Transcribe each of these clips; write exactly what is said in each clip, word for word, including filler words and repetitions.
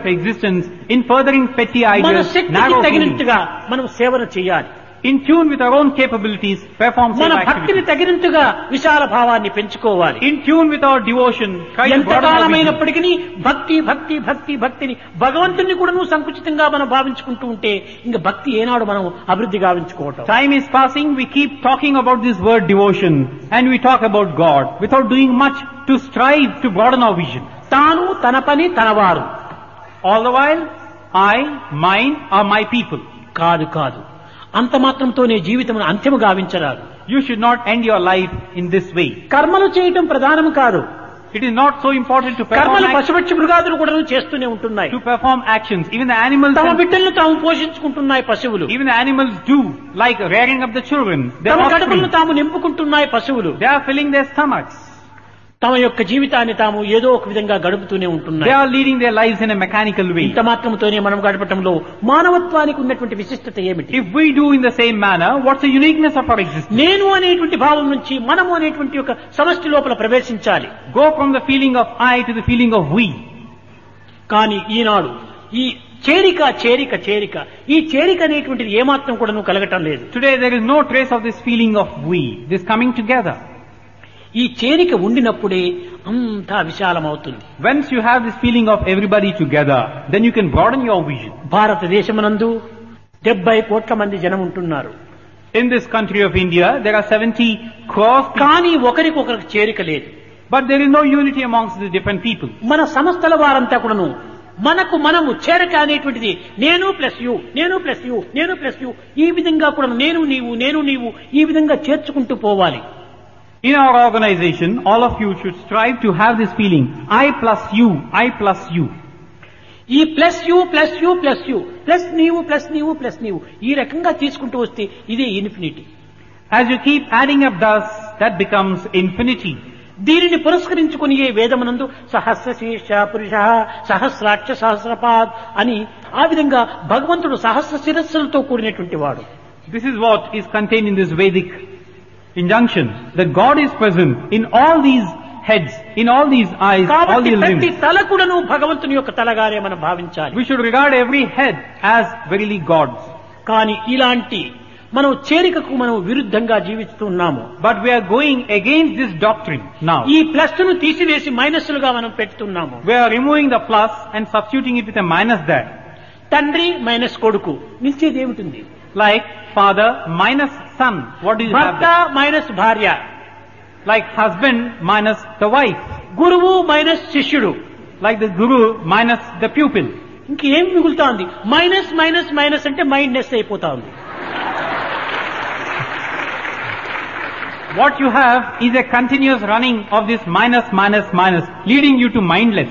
existence in furthering petty మన ideas, శక్తికి narrow feelings. తగినట్టుగా మనం సేవన చేయాలి. In tune with our own capabilities, perform మన seva భక్తిని activities. తగినంతగా విశాల భావాన్ని పెంచుకోవాలి. In tune with our devotion, try to broaden our vision. ఎంతకాలమైనప్పటికీ భక్తి భక్తి భక్తి భక్తిని భగవంతుని కూడా నువ్వు సంకుచితంగా మనం భావించుకుంటూ ఉంటే ఇంకా భక్తి ఏనాడు మనం అభివృద్ధి గావించుకోవటం. Time is passing, we keep talking about this word devotion, and we talk about God without doing much to strive to broaden our vision. తాను తన పని తనవారు. All the while, I, mine are my people. కాదు కాదు అంత మాత్రంతోనే జీవితం అంత్యము గావించరాదు. You should not end your life in this way. కర్మలు చేయటం ప్రధానం కాదు. It is not so important to perform కర్మలు actions, పశుపక్షి మృగాదులు కూడా చేస్తూనే ఉంటున్నాయి. to perform actions. Even the animals, తమ and, బిడ్డలను తాము పోషించుకుంటున్నాయి పశువులు. even the animals do, like rearing up the children. Their తమ offspring. కడుపులను తాము నింపుకుంటున్నాయి పశువులు. They are filling their stomachs. తమ యొక్క జీవితాన్ని తాము ఏదో ఒక విధంగా గడుపుతూనే They ఉంటున్నాయి. are leading their lives in a mechanical way. ఇంత మాత్రంతోనే మనం గడపటంలో మానవత్వానికి ఉన్నటువంటి విశిష్టత ఏమిటి? If we do in the same manner, what's the uniqueness of our existence? నేను అనేటువంటి భావం నుంచి మనము అనేటువంటి ఒక సమష్టి లోపల ప్రవేశించాలి. Go from the feeling of I to the feeling of we. కానీ ఈనాడు ఈ చేరిక చేరిక చేరిక ఈ చేరిక అనేటువంటిది ఏమాత్రం కూడా నువ్వు కలగటం లేదు. Today there is no trace of this feeling of we, this coming together. ఈ చేరిక ఉండినప్పుడే అంతా విశాలమవుతుంది. Once you have this feeling of everybody together, then you can broaden your vision. భారతదేశమునందు డెబ్బై కోట్ల మంది జనం ఉంటున్నారు. In this country of India, there are seventy crores people, కానీ ఒకరికొకరికి చేరిక లేదు. but there is no unity amongst the different people. మన సంస్థల వారంతా కూడాను మనకు మనము చేరిక అనేటువంటిది నేను ప్లస్ యూ నేను ప్లస్ యూ నేను ప్లస్ యూ ఈ విధంగా కూడా నేను నీవు నేను నీవు ఈ విధంగా చేర్చుకుంటూ పోవాలి. In our organization, all of you should strive to have this feeling, I plus you, I plus you. ఈ plus you plus you plus you plus నీవు ప్లస్ నీవు ప్లస్ నీవు ఈ రకంగా తీసుకుంటూ వస్తే ఇదే infinity. As you keep adding up thus, that becomes infinity. దీనిని పురస్కరించుకుని ఏ వేదమునందు సహస్ర శీర్ష పురుష సహస్రాక్ష సహస్రపాద్ అని ఆ విధంగా భగవంతుడు సహస్ర శిరస్సులతో కూడినటువంటి వాడు. This is what is contained in this Vedic injunction, that God is present in all these heads, in all these eyes, all కాబట్టి these ప్రతి limbs. తల కూడాను భగవంతుని యొక్క తలగానే మనం భావించాలి. We should regard every head as verily God's. కానీ ఇలాంటి మనం చేరికకు మనం విరుద్ధంగా జీవిస్తున్నాము. But we are going against this doctrine now. ఈ ప్లస్ ను తీసివేసి మైనస్లుగా మనం పెడుతున్నాము. We are removing the plus and substituting it with a minus there. తండ్రి మైనస్ కొడుకు నిలిచేది ఏమిటి? Like father minus son. What do you have భర్త there? మైనస్ భార్య, Like husband minus the wife. గురువు మైనస్ శిష్యుడు, Like the guru minus the pupil. ఇంకేం మిగులుతా ఉంది? Minus minus minus అంటే మైండ్నెస్ అయిపోతా ఉంది. What you have is a continuous running of this minus minus minus, leading you to mindless.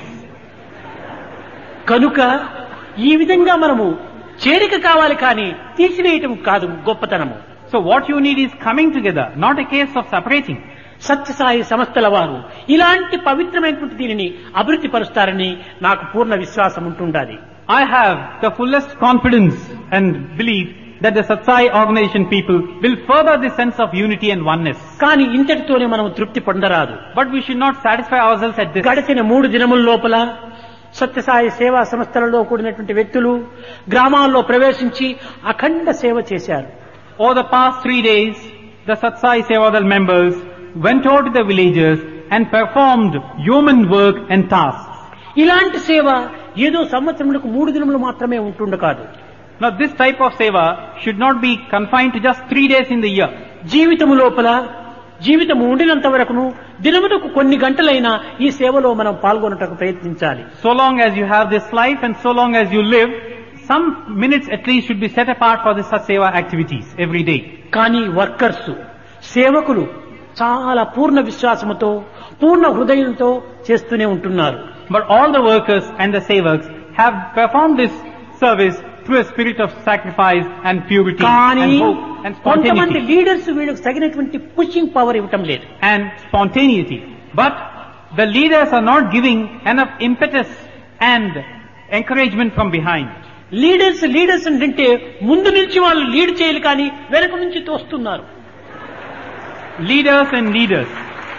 కనుక ఈ విధంగా మనము చేరిక కావాలి కానీ తీసివేయటం కాదు గొప్పతనము. So what you need is coming together, not a case of separating. Sathya Sai సంస్థల వారు ఇలాంటి పవిత్రమైనటువంటి దీనిని అభివృద్ధి పరుస్తారని నాకు పూర్ణ విశ్వాసం ఉంటుండాలి. I have the fullest confidence and belief that the Satsai organization people will further the sense of unity and oneness. కానీ ఇంతటితోనే మనం తృప్తి పొందరాదు. But we should not satisfy ourselves at this. గడిచిన మూడు దినముల లోపల సత్యసాయి సేవా సంస్థలలో కూడినటువంటి వ్యక్తులు గ్రామాల్లో ప్రవేశించి అఖండ సేవ చేశారు. Over the past three days, the Satsai Sevadal members went out to the villages and performed human work and tasks. ఇలాంటి సేవ ఏదో సంవత్సరములకు మూడు దినములు మాత్రమే ఉంటుండ కాదు. Now this type of seva should not be confined to just three days in the year. జీవితము లోపల జీవితం ఉండినంత వరకును దినములకు కొన్ని గంటలైనా ఈ సేవలో మనం పాల్గొనటకు ప్రయత్నించాలి. So long as you have this life and so long as you live, some minutes at least should be set apart for the Satseva activities every day. కానీ వర్కర్స్ సేవకులు చాలా పూర్ణ విశ్వాసముతో పూర్ణ హృదయంతో చేస్తూనే ఉంటున్నారు. But all the workers and the sevaks have performed this service through a spirit of sacrifice and purity కానీ and hope and కొంతమంది spontaneity. Leaders వీళ్ళకి తగినటువంటి పుషింగ్ పవర్ ఇవ్వటం లేదు. And spontaneity. But the leaders are not giving enough impetus and encouragement from behind. Leaders leaders అంటే ముందు నుంచి వాళ్ళు లీడ్ చేయాలి కానీ వెనక నుంచి తోస్తున్నారు. Leaders and leaders.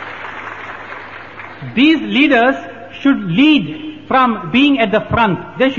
These leaders should lead from being at the front. They should